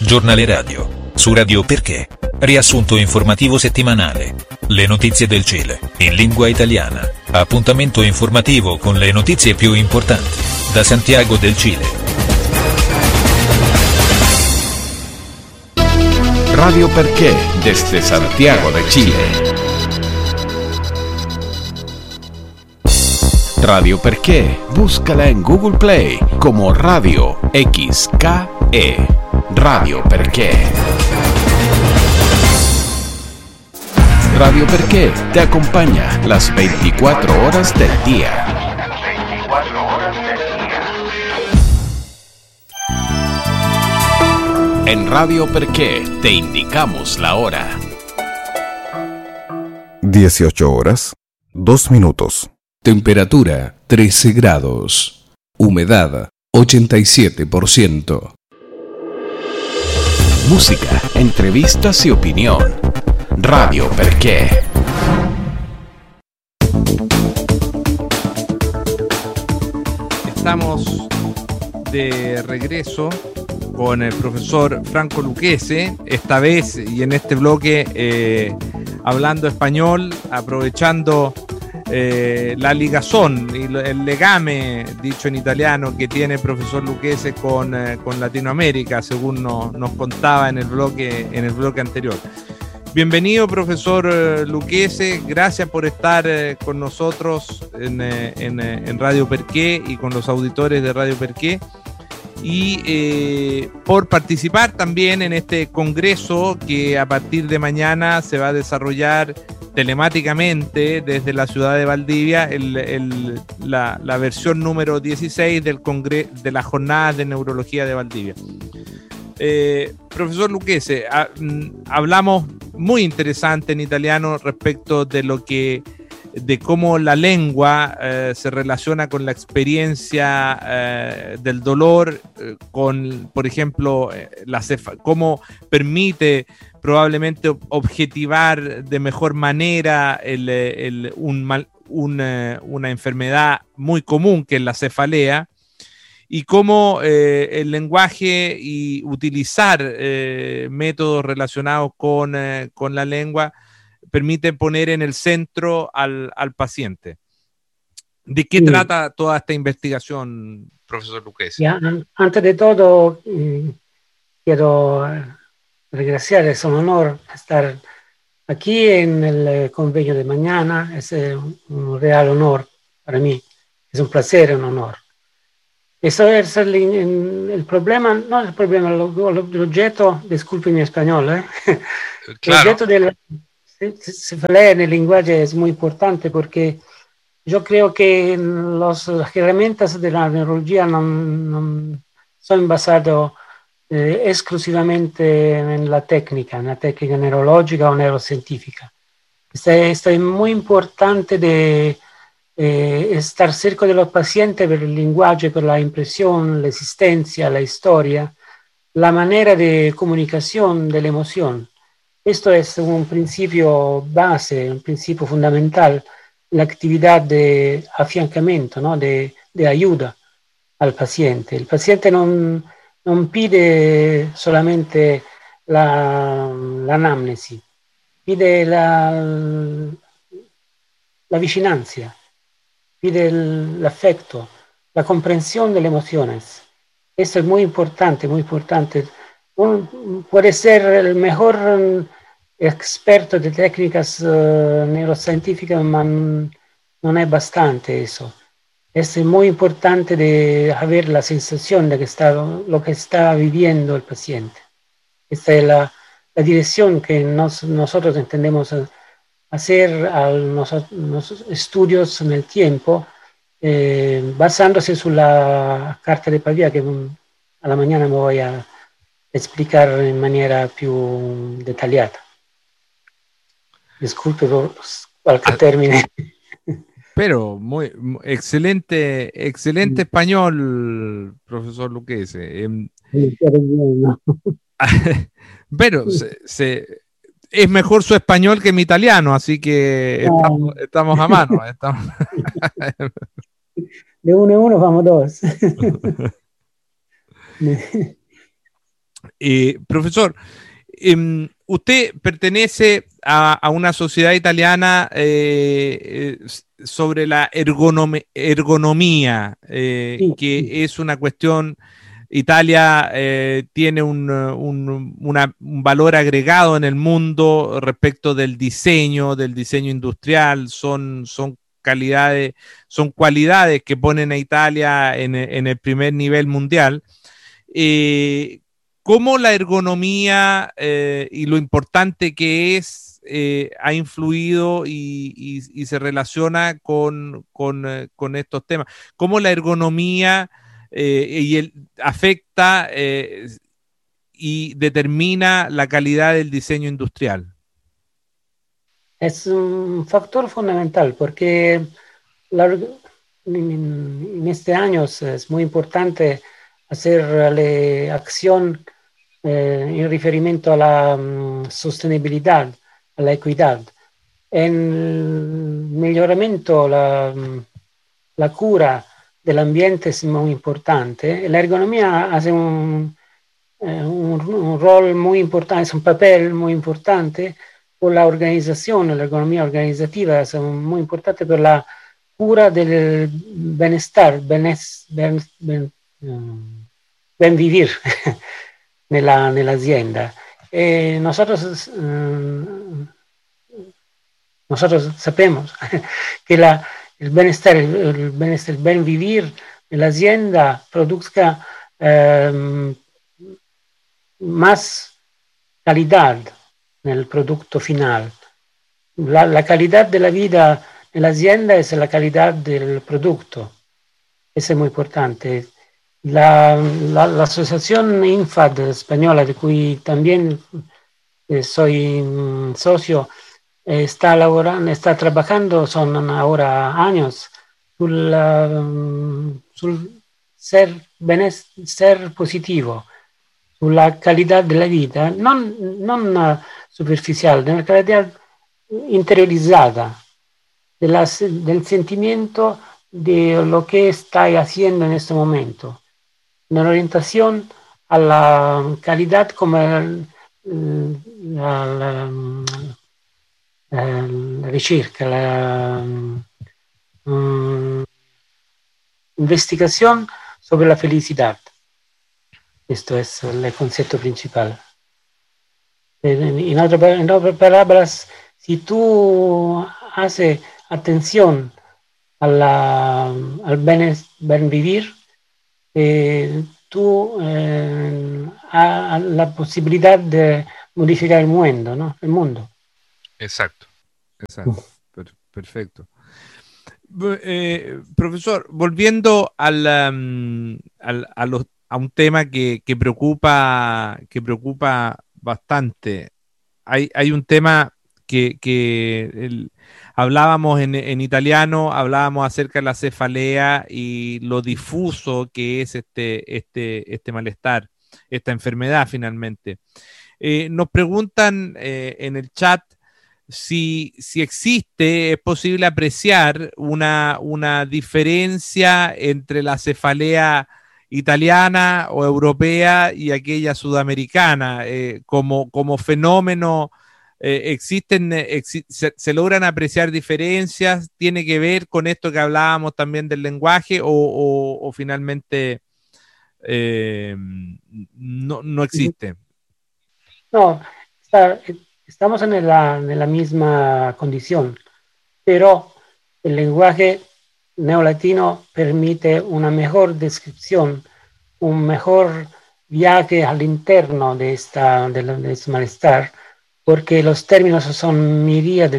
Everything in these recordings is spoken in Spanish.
Giornale radio. Su Radio Perché. Riassunto informativo settimanale. Le notizie del Cile, in lingua italiana. Appuntamento informativo con le notizie più importanti. Da Santiago del Cile. Radio Perché, desde Santiago de Chile. Radio Perché, búscala en Google Play como Radio XKE. Radio Perché. Radio Perché te acompaña las 24 horas del día. En Radio Perché te indicamos la hora. 18 horas, 2 minutos. Temperatura 13 grados. Humedad 87%. Música, entrevistas y opinión. Radio Perché. Estamos de regreso con el profesor Franco Lucchese, esta vez y en este bloque hablando español, aprovechando la ligazón y el legame, dicho en italiano, que tiene el profesor Lucchese con Latinoamérica, según nos contaba en el bloque anterior. Bienvenido, profesor Lucchese, gracias por estar con nosotros en Radio Perché y con los auditores de Radio Perché, y por participar también en este congreso que a partir de mañana se va a desarrollar telemáticamente desde la ciudad de Valdivia, la versión número 16 de las jornadas de neurología de Valdivia. Profesor Lucchese, hablamos muy interesante en italiano respecto de cómo la lengua se relaciona con la experiencia del dolor, con, por ejemplo, cómo permite probablemente objetivar de mejor manera una enfermedad muy común que es la cefalea, y cómo el lenguaje y utilizar métodos relacionados con la lengua permiten poner en el centro al paciente. ¿De qué trata toda esta investigación, profesor Lucchese? Antes de todo, quiero agradecer, es un honor estar aquí en el convenio de mañana, es un real honor para mí, es un placer, un honor. Eso es el problema, no el problema, el objeto, disculpe mi español, Claro. El objeto de la cefalea en el lenguaje es muy importante porque yo creo que las herramientas de la neurología no son basadas exclusivamente en la técnica neurológica o neurocientífica. Esto es muy importante de estar cerca de los pacientes por el lenguaje, por la impresión, la existencia, la historia, la manera de comunicación de la emoción. Esto es un principio base, un principio fundamental, la actividad de afiancamiento, ¿no? de ayuda al paciente. El paciente no pide solamente la anamnesi, pide la vicinanza, pide el afecto, la comprensión de las emociones. Esto es muy importante, muy importante. Puede ser el mejor experto de técnicas neurocientíficas, pero no es bastante eso. Es muy importante de ver la sensación de lo que está viviendo el paciente. Esta es la dirección que nosotros entendemos hacer los estudios en el tiempo, basándose en la carta de Pavía, que a la mañana me voy a explicar en manera più dettagliata. Disculpe por cualquier término. Pero excelente español, profesor Lucchese. Pero es mejor su español que mi italiano, así que estamos a mano. De uno en uno vamos dos. Profesor, usted pertenece a una sociedad italiana sobre la ergonomía, Sí, que es una cuestión. Italia tiene un valor agregado en el mundo respecto del diseño industrial, son calidades, son cualidades que ponen a Italia en el primer nivel mundial. Eh, ¿Cómo la ergonomía y lo importante que es ha influido y se relaciona con estos temas? ¿Cómo la ergonomía afecta y determina la calidad del diseño industrial? es un factor fundamental porque la, en este año es muy importante hacer acción en referimiento a la sostenibilidad, a la equidad. En el mejoramiento, la cura del ambiente es muy importante. La ergonomía hace un rol muy importante, es un papel muy importante por la organización, la ergonomía organizativa es muy importante por la cura del bienestar, ben vivir nell'azienda. E nosotros sabemos que el bienestar, el buen vivir de la hacienda produzca más calidad en el producto final. La calidad de la vida en la hacienda es la calidad del producto. Eso es muy importante. La asociación INFAD española, de cui también soy socio, está lavorando, está trabajando, son ahora años, sul ser positivo, sulla calidad de la vida, non superficial, de la calidad interiorizada, del sentimiento de lo que está haciendo en este momento, una orientación a la calidad como la ricerca, la investigación sobre la felicidad. Esto es el concepto principal. En otras palabras, si tú haces atención al buen vivir, tú has la posibilidad de modificar el mundo, ¿no? El mundo. Exacto, exacto. Perfecto. Profesor, volviendo a un tema que preocupa bastante. Hay un tema hablábamos en italiano, hablábamos acerca de la cefalea y lo difuso que es este malestar, esta enfermedad finalmente. Nos preguntan en el chat si existe, es posible apreciar una diferencia entre la cefalea italiana o europea y aquella sudamericana, como fenómeno. Se logran apreciar diferencias, tiene que ver con esto que hablábamos también del lenguaje o finalmente no existe. No, estamos en la misma condición, pero el lenguaje neolatino permite una mejor descripción, un mejor viaje al interno de este malestar, porque los términos son miríades,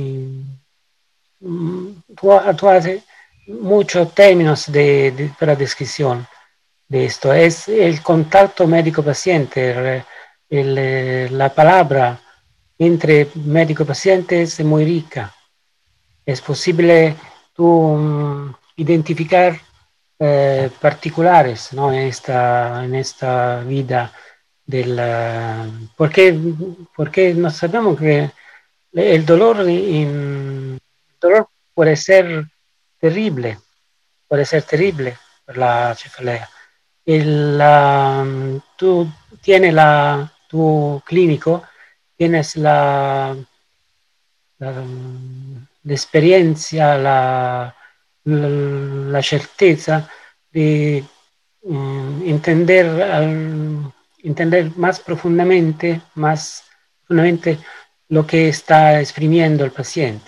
tú haces muchos términos para la descripción de esto. Es el contacto médico-paciente, la palabra entre médico y paciente es muy rica. Es posible tú identificar particulares, ¿no? en esta vida porque no sabemos que el dolor puede ser terrible por la cefalea. Tú tiene tu clínico, tienes la experiencia, la certeza de entender más profundamente lo que está exprimiendo el paciente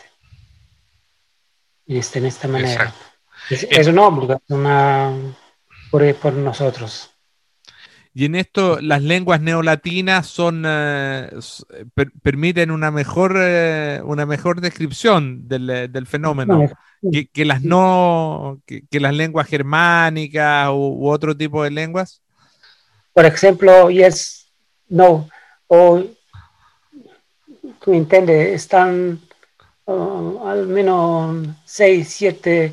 en esta manera. Exacto. Es un obligado por nosotros. Y en esto las lenguas neolatinas permiten una mejor descripción del fenómeno que las que las lenguas germánicas u otro tipo de lenguas. Por ejemplo, yes, no, o tú entiendes, están al menos 6, 7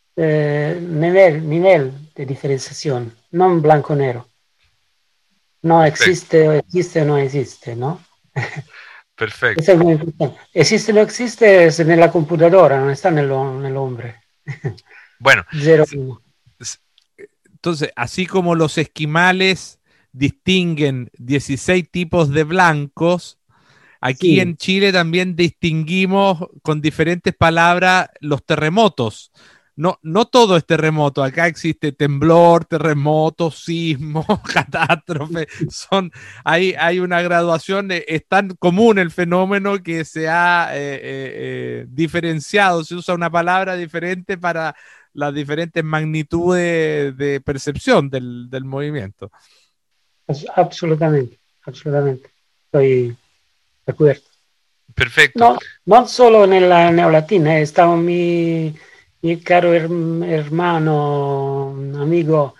nivel de diferenciación, no en blanco-negro. No existe o no existe, ¿no? Perfecto. Eso es muy importante. Existe o no existe es en la computadora, no está en el hombre. Bueno, 0, entonces, así como los esquimales distinguen 16 tipos de blancos, aquí sí. en Chile también distinguimos con diferentes palabras los terremotos. No todo es terremoto, acá existe temblor, terremoto, sismo, catástrofe, hay una graduación, es tan común el fenómeno que se ha diferenciado, se usa una palabra diferente para las diferentes magnitudes de percepción del movimiento. Absolutamente, absolutamente. Estoy de acuerdo. Perfecto. No, no solo en la neolatina, estaba mi caro hermano, amigo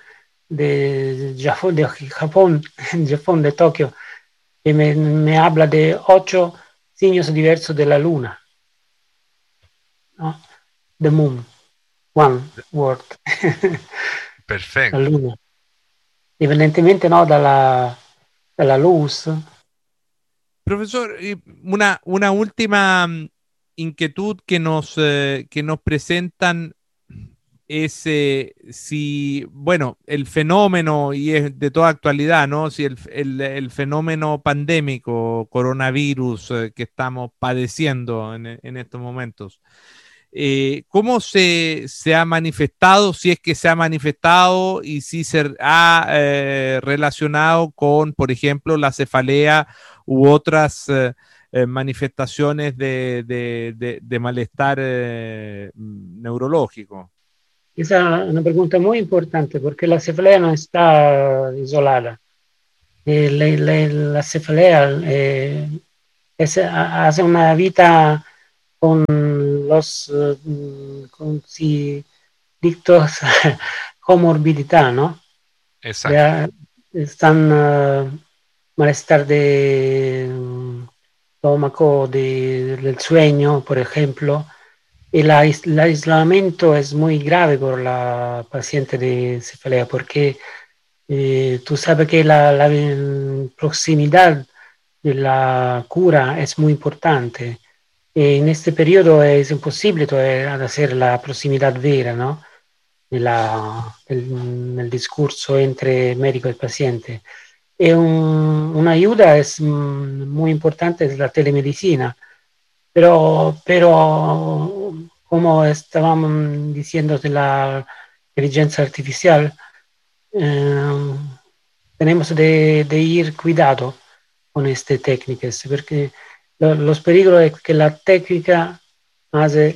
Japón, Japón, de Tokio, que me habla de 8 signos diversos de la luna, ¿no? The moon, one word. La Perfecto. luna. Evidentemente no dalla luz. Profesor, una última inquietud que nos presentan es si, bueno, el fenómeno, y es de toda actualidad, ¿no? Si el fenómeno pandémico, coronavirus que estamos padeciendo en estos momentos, ¿cómo se ha manifestado, si es que se ha manifestado y si se ha relacionado con, por ejemplo, la cefalea u otras manifestaciones de malestar neurológico? Esa es una pregunta muy importante porque la cefalea no está isolada. La cefalea hace una vida con los dictos comorbidità, ¿no? Exacto. Están malestar de estómago, del sueño, por ejemplo. El aislamiento es muy grave por la paciente de cefalea porque tú sabes que la proximidad de la cura es muy importante. En este periodo es imposible hacer la proximidad vera, ¿no? El discurso entre médico y paciente. Una ayuda es muy importante, es la telemedicina, pero como estábamos diciendo de la inteligencia artificial, eh, tenemos de ir cuidado con estas técnicas, porque los peligros es que la técnica hace,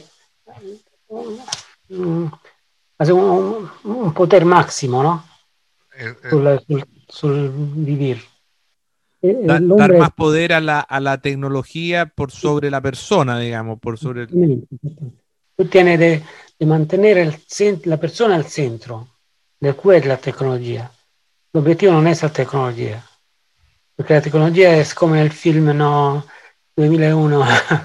hace un poder máximo, ¿no? Sul vivir. Dar más poder a la tecnología por sobre la persona, digamos, por sobre Tú tienes de mantener la persona al centro de la tecnología. El objetivo no es la tecnología, porque la tecnología es como el film, ¿no? 2001.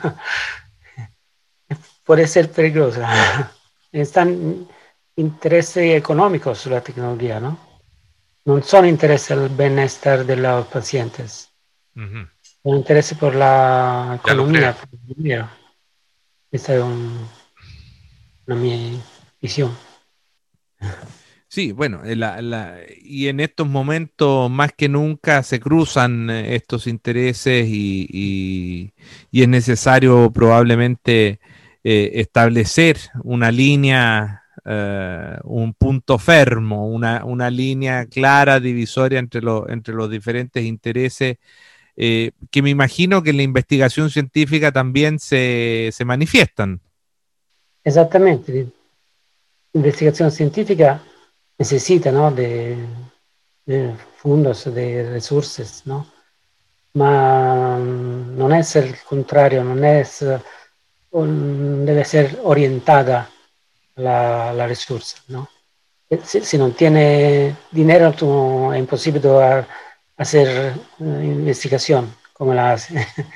Puede ser peligrosa. Están intereses económicos sulla tecnología, ¿no? Non sono intereses al bienestar de los pacientes. Son intereses por la economía, por el dinero. Esta es una mia visión. Sí, bueno, y en estos momentos más que nunca se cruzan estos intereses y es necesario probablemente establecer una línea, un punto fermo, una línea clara, divisoria entre los diferentes intereses, que me imagino que en la investigación científica también se manifiestan. Exactamente, investigación científica necesita, ¿no? de fondos, de recursos, ¿no? Ma non è il contrario, non è, debe ser orientada la risorsa, ¿no? Si no tiene dinero, es imposible hacer investigación como la hace.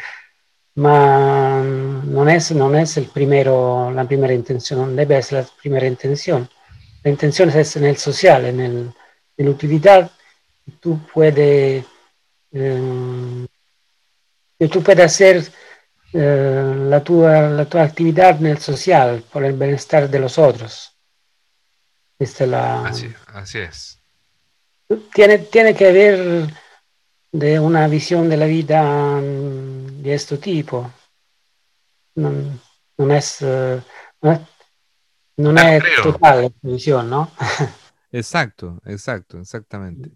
Ma non è la primera intención, non debe ser la primera intención. La intención es en el social, en la utilidad. Tú puedes hacer la tua actividad en el social por el bienestar de los otros. Esta es Así es. Tiene que haber de una visión de la vida de este tipo. Non è total la visión, ¿no? Exactamente.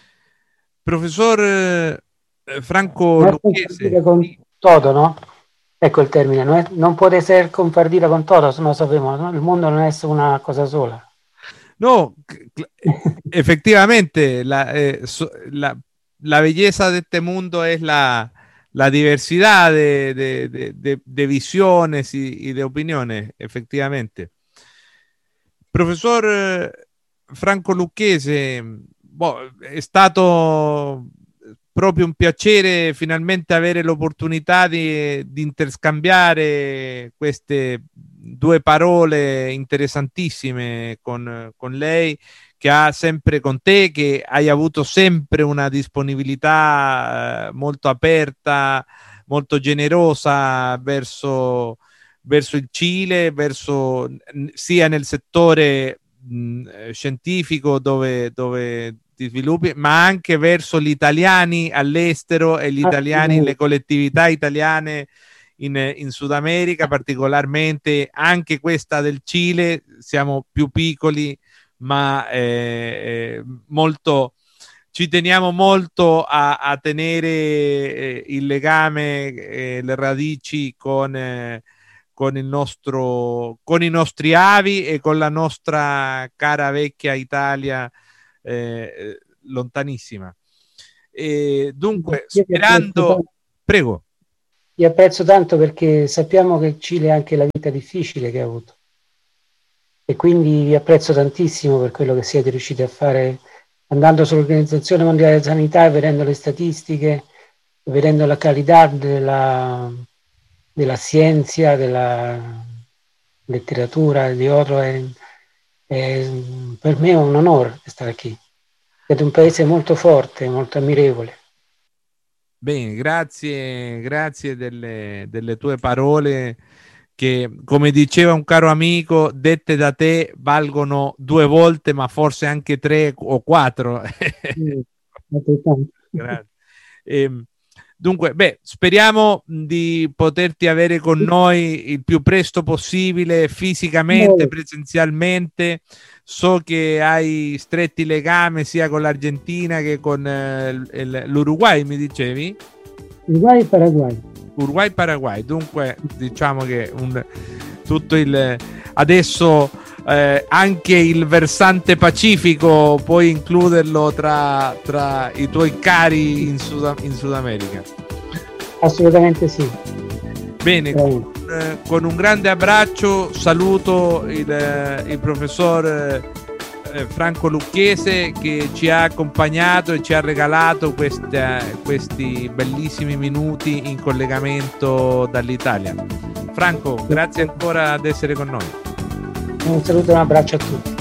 Profesor Franco Lucchese. Con todo, ¿no? Ecco il termine, non può essere compartida con todos, no sabemos, ¿no? El mundo no es una cosa sola. No, efectivamente, la belleza de este mundo es la diversidad de visiones y de opiniones, efectivamente. Professor Franco Lucchese, è stato proprio un piacere finalmente avere l'opportunità di interscambiare queste due parole interessantissime con lei, che ha sempre con te, che hai avuto sempre una disponibilità molto aperta, molto generosa verso il Cile, sia nel settore scientifico dove ti sviluppi, ma anche verso gli italiani all'estero e gli italiani, le collettività italiane in Sud America, particolarmente anche questa del Cile. Siamo più piccoli, ma ci teniamo molto a tenere il legame, le radici con i nostri avi e con la nostra cara vecchia Italia lontanissima. Dunque, sperando... Prego. Io apprezzo tanto perché sappiamo che il Cile ha anche la vita difficile che ha avuto. E quindi vi apprezzo tantissimo per quello che siete riusciti a fare andando sull'Organizzazione Mondiale della Sanità, vedendo le statistiche, vedendo la qualità della scienza, della letteratura, di altro. Per me è un onore stare qui. Siete un paese molto forte, molto ammirevole. Bene, grazie delle tue parole che, come diceva un caro amico, dette da te valgono 2 volte, ma forse anche 3 o 4. Grazie. Dunque, speriamo di poterti avere con noi il più presto possibile, fisicamente, presenzialmente. So che hai stretti legami sia con l'Argentina che con l'Uruguay, mi dicevi? Uruguay-Paraguay. Dunque, diciamo che adesso anche il versante pacifico puoi includerlo tra i tuoi cari in Sud America. Assolutamente sì. Bene, con un grande abbraccio saluto il professor Franco Lucchese, che ci ha accompagnato e ci ha regalato questi bellissimi minuti in collegamento dall'Italia. Franco, grazie ancora ad essere con noi. Un saluto e un abbraccio a tutti.